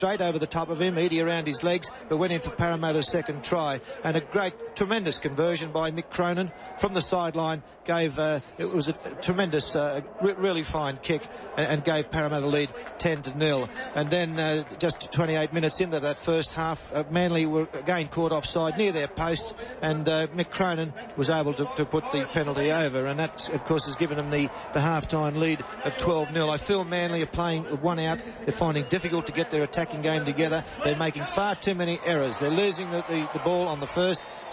straight over the top of him, Eadie around his legs, but went in for Parramatta's second try. And a tremendous conversion by Mick Cronin from the sideline gave, it was a tremendous, really fine kick, and gave Parramatta lead 10-0. And then just 28 minutes into that first half, Manly were again caught offside near their posts, and Mick Cronin was able to put the penalty over, and that, of course, has given them the half-time lead of 12-0. I feel Manly are playing with one out. They're finding difficult to get their attacking game together. They're making far too many errors. They're losing the ball on the first,